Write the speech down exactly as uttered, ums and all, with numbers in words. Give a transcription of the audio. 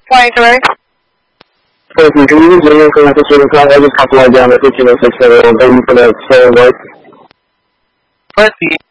Flying direct. Person, can you use video for that fifteen o'clock? I just have to lie down at fifteen oh six, everyone. Thank you for that same work. Pussy.